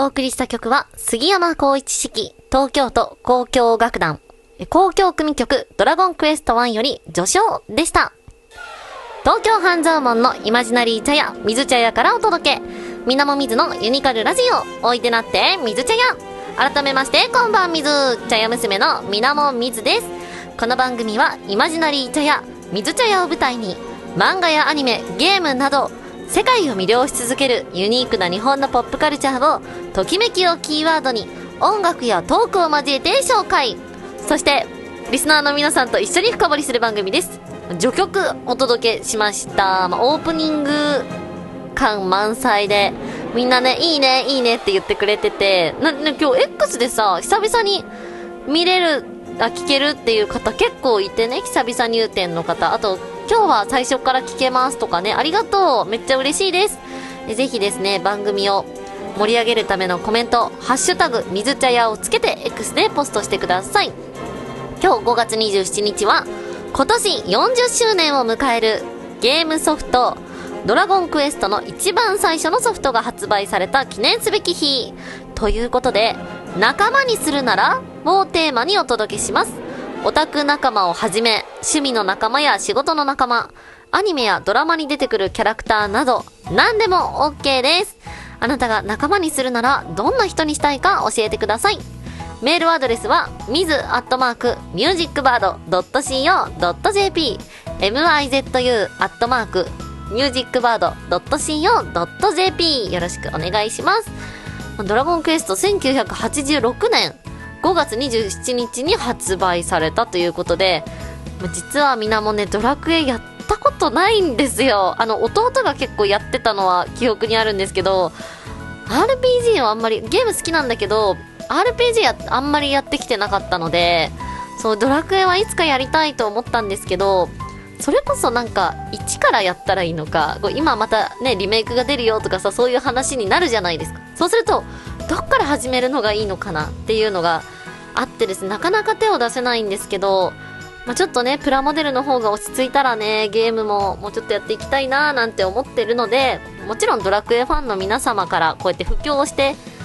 お送りした曲は、杉山浩一指揮、東京都交響楽団、交響組曲、ドラゴンクエスト1より序章でした。東京半蔵門のイマジナリー茶屋、水茶屋からお届け。みなもみずのユニカルラジオ、おいでなって、水茶屋。改めまして、こんばんみず、茶屋娘のみなもみずです。この番組は、イマジナリー茶屋、水茶屋を舞台に、漫画やアニメ、ゲームなど、世界を魅了し続けるユニークな日本のポップカルチャーを、ときめきをキーワードに、音楽やトークを交えて紹介。そして、リスナーの皆さんと一緒に深掘りする番組です。序曲お届けしました。オープニング感満載で、みんなね、いいね、いいねって言ってくれてて、今日 X でさ、久々に聞けるっていう方結構いてね、久々入店の方、あと、今日は最初から聞けますとかね、ありがとう、めっちゃ嬉しいです。ぜひですね、番組を盛り上げるためのコメント、ハッシュタグ、水茶屋をつけて X でポストしてください。今日5月27日は、今年40周年を迎えるゲームソフト、ドラゴンクエストの一番最初のソフトが発売された記念すべき日。ということで、仲間にするならをテーマにお届けします。オタク仲間をはじめ、趣味の仲間や仕事の仲間、アニメやドラマに出てくるキャラクターなど、何でも OK です。あなたが仲間にするならどんな人にしたいか教えてください。メールアドレスは mizu@musicbird.co.jp mizu@musicbird.co.jp よろしくお願いします。ドラゴンクエスト1986年5月27日に発売されたということで、実はみんなもね、ドラクエやったことないんですよ。弟が結構やってたのは記憶にあるんですけど、RPG はあんまり、ゲーム好きなんだけど、RPG あんまりやってきてなかったので、そう、ドラクエはいつかやりたいと思ったんですけど、それこそなんか、1からやったらいいのか、今またね、リメイクが出るよとかさ、そういう話になるじゃないですか。そうすると、どっから始めるのがいいのかなっていうのがあってですね、なかなか手を出せないんですけど、ちょっとね、プラモデルの方が落ち着いたらね、ゲームももうちょっとやっていきたいなーなんて思ってるので、もちろんドラクエファンの皆様からこうやって布教をして